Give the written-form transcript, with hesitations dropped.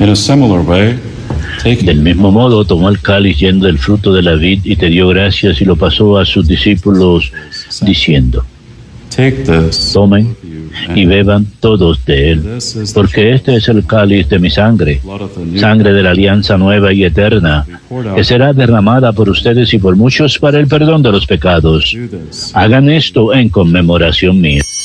Del mismo modo, tomó el cáliz lleno del fruto de la vid y te dio gracias y lo pasó a sus discípulos diciendo: tomen y beban todos de él, porque este es el cáliz de mi sangre, sangre de la alianza nueva y eterna, que será derramada por ustedes y por muchos para el perdón de los pecados. Hagan esto en conmemoración mía.